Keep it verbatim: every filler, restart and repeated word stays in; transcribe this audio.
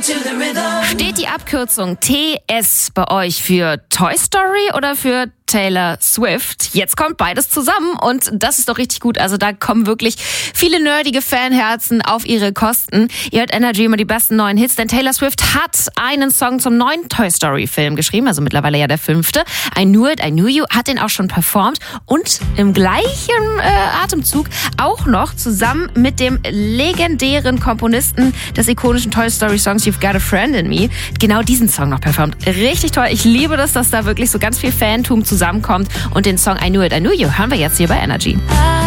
Steht die Abkürzung T S bei euch für Toy Story oder für Taylor Swift? Jetzt kommt beides zusammen und das ist doch richtig gut. Also da kommen wirklich viele nerdige Fanherzen auf ihre Kosten. Ihr hört Energy, immer die besten neuen Hits, denn Taylor Swift hat einen Song zum neuen Toy Story Film geschrieben, also mittlerweile ja der fünfte. I Knew It, I Knew You, hat den auch schon performt und im gleichen äh, Atemzug auch noch zusammen mit dem legendären Komponisten des ikonischen Toy Story Songs You've Got a Friend in Me genau diesen Song noch performt. Richtig toll. Ich liebe das, dass da wirklich so ganz viel Fantum zusammenkommt und den Song I Knew It, I Knew You hören wir jetzt hier bei Energy.